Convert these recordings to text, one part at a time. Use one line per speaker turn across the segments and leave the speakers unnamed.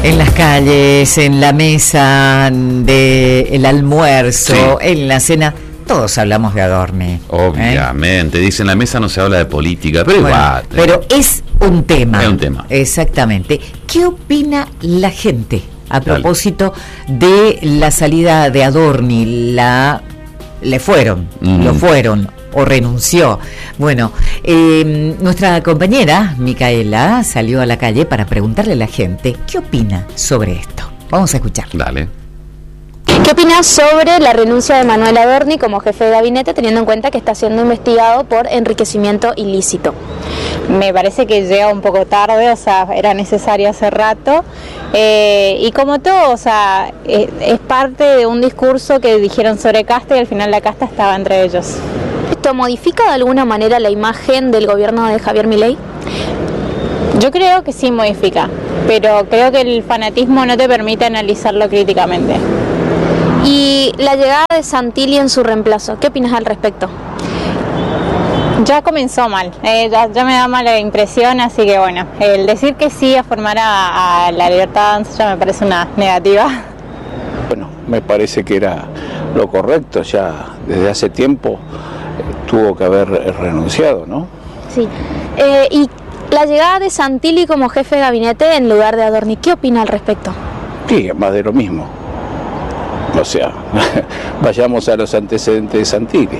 En las calles, en la mesa del almuerzo,
Sí.
en la cena, todos hablamos de Adorni.
Obviamente, dicen, en la mesa no se habla de política, pero
Bueno,
igual.
pero es un tema.
Es un tema.
Exactamente. ¿Qué opina la gente a
Dale.
propósito de la salida de Adorni? Lo fueron o renunció. Bueno, nuestra compañera Micaela salió a la calle para preguntarle a la gente qué opina sobre esto. Vamos a escuchar.
Dale.
¿Qué opinas sobre la renuncia de Manuel Adorni como jefe de gabinete, teniendo en cuenta que está siendo investigado por enriquecimiento ilícito?
Me parece que llega un poco tarde, o sea, era necesario hace rato. Y como todo, o sea, es parte de un discurso que dijeron sobre casta y al final la casta estaba entre ellos.
¿Esto modifica de alguna manera la imagen del gobierno de Javier Milei?
Yo creo que sí modifica, pero creo que el fanatismo no te permite analizarlo críticamente.
Y la llegada de Santilli en su reemplazo, ¿qué opinas al respecto?
Ya comenzó mal, ya me da mala impresión, así que bueno, el decir que sí a formar a la Libertad Avanza ya me parece una negativa.
Bueno, me parece que era lo correcto, ya desde hace tiempo tuvo que haber renunciado, ¿no?
Sí. Y la llegada de Santilli como jefe de gabinete en lugar de Adorni, ¿qué opina al respecto?
Sí, más de lo mismo. O sea, vayamos a los antecedentes de Santilli.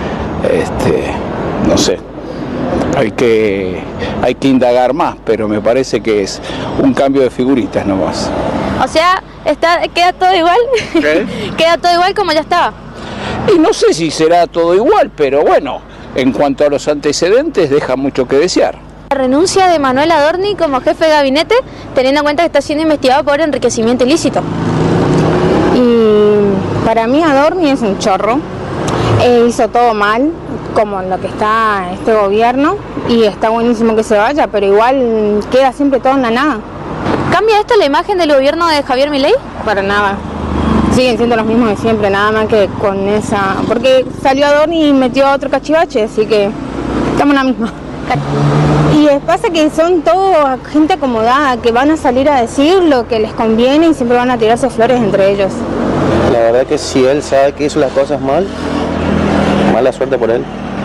No sé, hay que indagar más, pero me parece que es un cambio de figuritas nomás.
O sea, queda todo igual.
¿Qué?
Queda todo igual como ya estaba.
Y no sé si será todo igual, pero bueno, en cuanto a los antecedentes deja mucho que desear.
La renuncia de Manuel Adorni como jefe de gabinete, teniendo en cuenta que está siendo investigado por enriquecimiento ilícito.
Y para mí Adorni es un chorro, hizo todo mal, como en lo que está este gobierno, y está buenísimo que se vaya, pero igual queda siempre todo en la nada.
¿Cambia esto la imagen del gobierno de Javier Milei?
Para nada, siguen siendo los mismos de siempre, nada más que con esa, porque salió Adorni y metió otro cachivache, así que estamos en la misma. Y pasa que son toda gente acomodada, que van a salir a decir lo que les conviene y siempre van a tirarse flores entre ellos.
La verdad que si él sabe que hizo las cosas mal, mala suerte por él.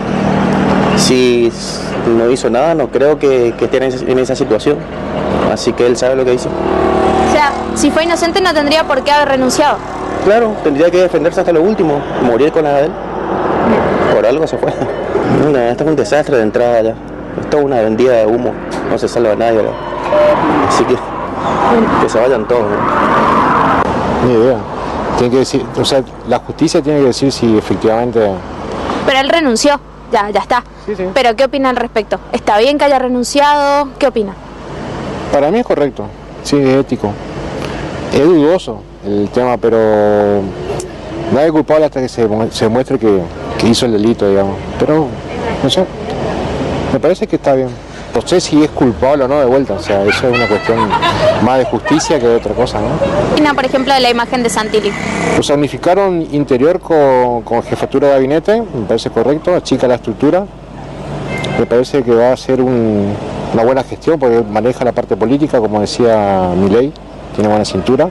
Si no hizo nada, no creo que esté en esa situación. Así que él sabe lo que hizo.
O sea, si fue inocente no tendría por qué haber renunciado.
Claro, tendría que defenderse hasta lo último, morir con la de él. Por algo se fue. Esto es un desastre de entrada ya. Esto es una vendida de humo, no se salva a nadie. ¿verdad? Así que se vayan todos. ¿no?
Ni idea. Tiene que decir, o sea, la justicia tiene que decir si efectivamente.
Pero él renunció, ya está.
Sí.
Pero ¿qué opina al respecto? ¿Está bien que haya renunciado? ¿Qué opina?
Para mí es correcto, sí, es ético. Es dudoso el tema, pero nadie es culpable hasta que se demuestre que hizo el delito, digamos. Pero, no sé, me parece que está bien. No sé si es culpable o no de vuelta, o sea, eso es una cuestión más de justicia que de otra cosa, ¿no?
¿Qué opina, por ejemplo, de la imagen de Santilli?
O sea, unificaron interior con jefatura de gabinete, me parece correcto, achica la estructura. Me parece que va a ser una buena gestión porque maneja la parte política, como decía Milei, tiene buena cintura,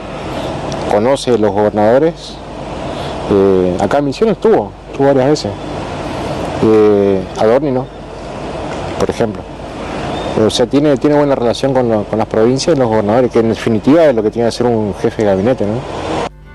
conoce los gobernadores. Acá en Misiones estuvo varias veces. Adorni no, por ejemplo. O sea, tiene buena relación con las provincias y los gobernadores, que en definitiva es lo que tiene que ser un jefe de gabinete, ¿no?